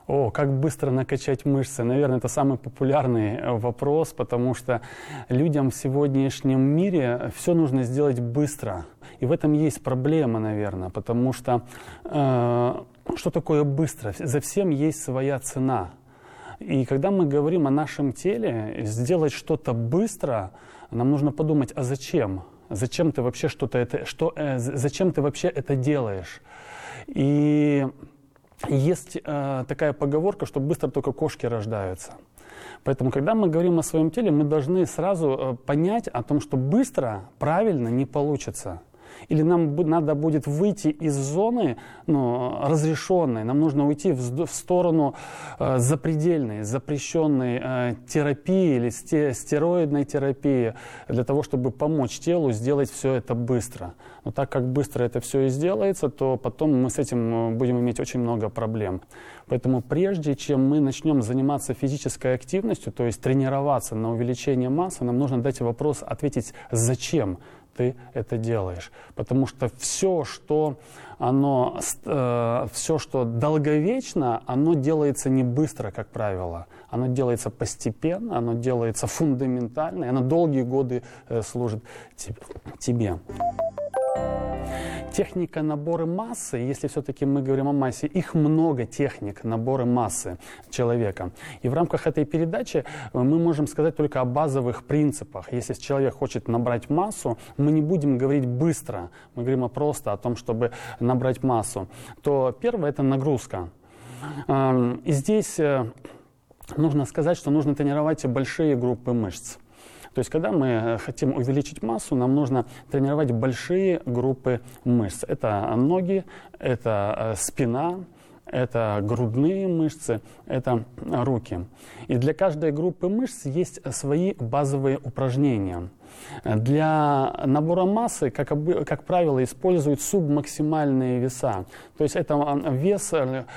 О, как быстро накачать мышцы? Наверное, это самый популярный вопрос, потому что людям в сегодняшнем мире все нужно сделать быстро. И в этом есть проблема, наверное, потому что что такое быстро? За всем есть своя цена. И когда мы говорим о нашем теле, сделать что-то быстро, нам нужно подумать, а зачем? Зачем ты вообще зачем ты вообще это делаешь? И есть такая поговорка, что быстро только кошки рождаются. Поэтому, когда мы говорим о своем теле, мы должны сразу понять о том, что быстро, правильно не получится. Или нам надо будет выйти из зоны разрешенной, нам нужно уйти в сторону запредельной, запрещенной терапии или стероидной терапии для того, чтобы помочь телу сделать все это быстро. Но так как быстро это все и сделается, то потом мы с этим будем иметь очень много проблем. Поэтому прежде чем мы начнем заниматься физической активностью, то есть тренироваться на увеличение массы, нам нужно дать вопрос, ответить «зачем?» ты это делаешь. Потому что все, что долговечно, оно делается не быстро, как правило. Оно делается постепенно, оно делается фундаментально, и оно долгие годы служит тебе. Техника набора массы, если все-таки мы говорим о массе, их много техник набора массы человека. И в рамках этой передачи мы можем сказать только о базовых принципах. Если человек хочет набрать массу, мы не будем говорить быстро, мы говорим просто о том, чтобы набрать массу. То первое – это нагрузка. И здесь нужно сказать, что нужно тренировать большие группы мышц. То есть, когда мы хотим увеличить массу, нам нужно тренировать большие группы мышц. Это ноги, это спина, это грудные мышцы, это руки. И для каждой группы мышц есть свои базовые упражнения. Для набора массы, как правило, используют субмаксимальные веса. То есть это вес 80%,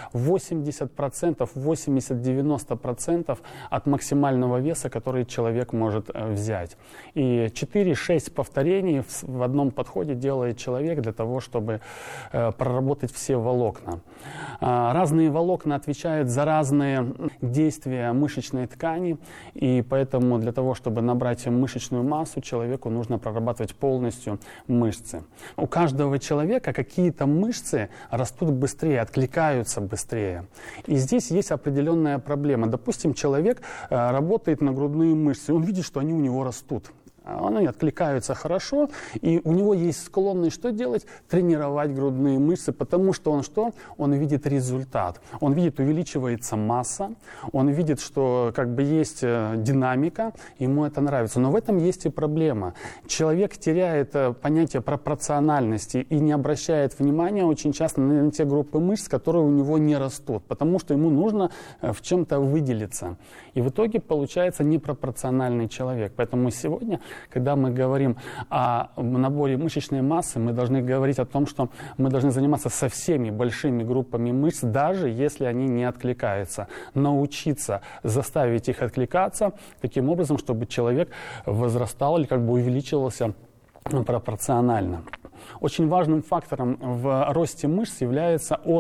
80-90% от максимального веса, который человек может взять. И 4-6 повторений в одном подходе делает человек для того, чтобы проработать все волокна. Разные волокна отвечают за разные действия мышечной ткани, и поэтому для того, чтобы набрать мышечную массу, человеку нужно прорабатывать полностью мышцы. У каждого человека какие-то мышцы растут быстрее, откликаются быстрее. И здесь есть определенная проблема. Допустим, человек работает на грудные мышцы, он видит, что они у него растут. Они откликаются хорошо, и у него есть склонность что делать? Тренировать грудные мышцы, потому что он что? Он видит результат. Он видит, увеличивается масса, он видит, что есть динамика, ему это нравится. Но в этом есть и проблема. Человек теряет понятие пропорциональности и не обращает внимания очень часто на те группы мышц, которые у него не растут, потому что ему нужно в чем-то выделиться. И в итоге получается непропорциональный человек. Поэтому сегодня, когда мы говорим о наборе мышечной массы, мы должны говорить о том, что мы должны заниматься со всеми большими группами мышц, даже если они не откликаются. Научиться заставить их откликаться таким образом, чтобы человек возрастал или увеличивался пропорционально. Очень важным фактором в росте мышц является